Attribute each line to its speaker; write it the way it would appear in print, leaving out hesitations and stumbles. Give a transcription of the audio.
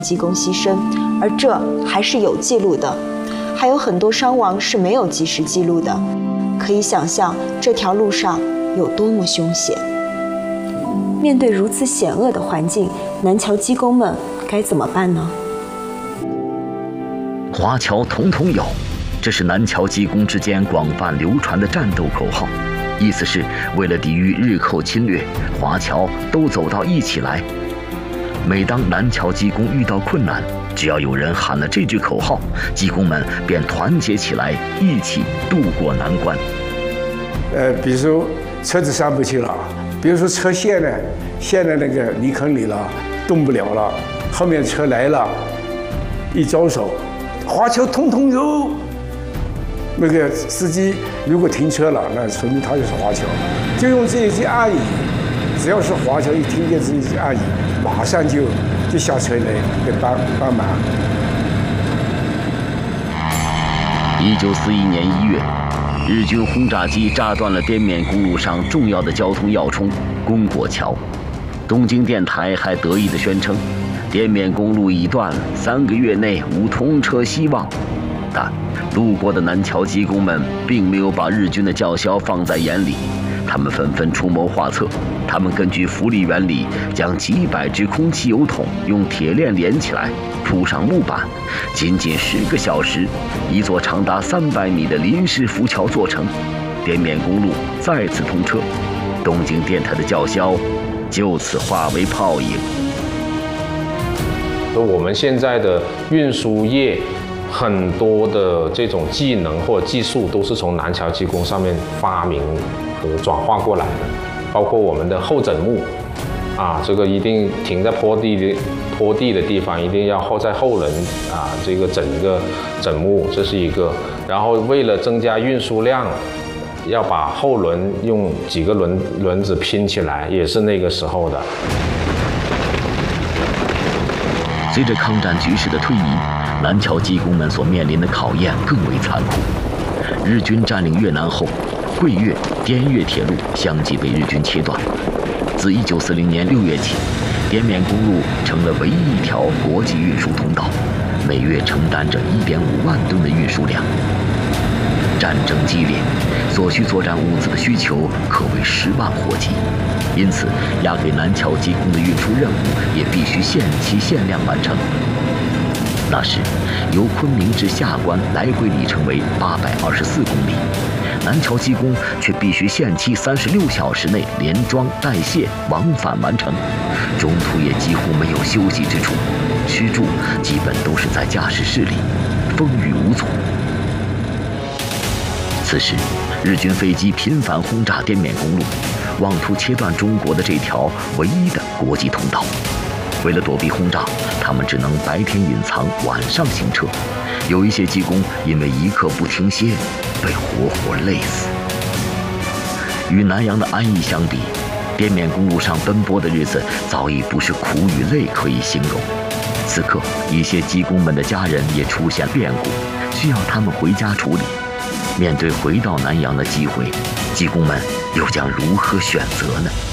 Speaker 1: 机工牺牲，而这还是有记录的。还有很多伤亡是没有及时记录的，可以想象这条路上有多么凶险。面对如此险恶的环境，南桥机工们该怎么办呢？
Speaker 2: 华侨统统有，这是南桥机工之间广泛流传的战斗口号，意思是为了抵御日寇侵略，华侨都走到一起来。每当南桥机工遇到困难，只要有人喊了这句口号，机工们便团结起来，一起渡过难关。
Speaker 3: 比如说车子上不去了，比如说车陷在那个泥坑里了，动不了了，后面车来了，一招手，华侨统统有。那个司机如果停车了，那说明他就是华侨，就用这一句暗语，只要是华侨一听见这一句暗语，马上就下车来帮忙。
Speaker 2: 1941年1月，日军轰炸机炸断了滇缅公路上重要的交通要冲公果桥。东京电台还得意地宣称，滇缅公路已断，3个月内无通车希望。但路过的南桥机工们并没有把日军的叫嚣放在眼里，他们纷纷出谋划策。他们根据浮力原理，将几百只空气油桶用铁链连起来，铺上木板，仅10个小时，一座长达300米的临时浮桥做成，滇缅公路再次通车。东京电台的叫嚣就此化为泡影。
Speaker 4: 我们现在的运输业很多的这种技能或者技术都是从南桥机工上面发明和转化过来的，包括我们的后枕木，这个一定停在坡地的地方，一定要在后轮这个整个枕木，这是一个。然后为了增加运输量，要把后轮用几个轮子拼起来，也是那个时候的。
Speaker 2: 随着抗战局势的推移，南桥机工们所面临的考验更为残酷。日军占领越南后，桂越、滇越铁路相继被日军切断。自1940年6月起，滇缅公路成了唯一一条国际运输通道，每月承担着1.5万吨的运输量。战争激烈，所需作战物资的需求可谓10万火急，因此押给南桥机工的运输任务也必须限期限量完成。那时，由昆明至下关来回里程为824公里，南桥机工却必须限期36小时内连装带卸往返完成，中途也几乎没有休息之处，吃住基本都是在驾驶室里，风雨无阻。此时，日军飞机频繁轰炸滇缅公路，妄图切断中国的这条唯一的国际通道。为了躲避轰炸，他们只能白天隐藏，晚上行车。有一些机工因为一刻不停歇，被活活累死。与南洋的安逸相比，滇缅公路上奔波的日子早已不是苦与累可以形容。此刻，一些机工们的家人也出现变故，需要他们回家处理。面对回到南洋的机会，机工们又将如何选择呢？